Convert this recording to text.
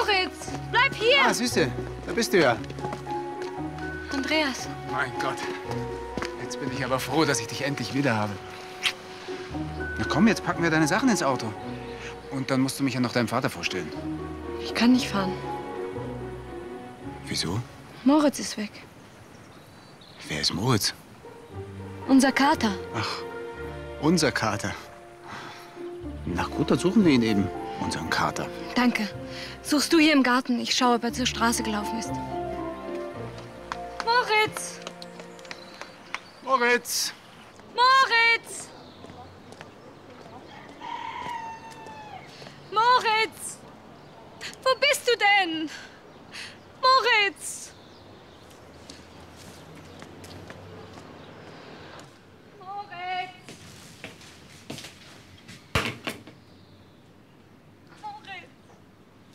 Moritz, bleib hier! Ah, siehste, da bist du ja. Andreas. Mein Gott. Jetzt bin ich aber froh, dass ich dich endlich wieder habe. Na komm, jetzt packen wir deine Sachen ins Auto. Und dann musst du mich ja noch deinem Vater vorstellen. Ich kann nicht fahren. Wieso? Moritz ist weg. Wer ist Moritz? Unser Kater. Ach, unser Kater. Na gut, dann suchen wir ihn eben, unseren Kater. Danke. Suchst du hier im Garten? Ich schaue, ob er zur Straße gelaufen ist. Moritz! Moritz! Moritz! Moritz! Wo bist du denn?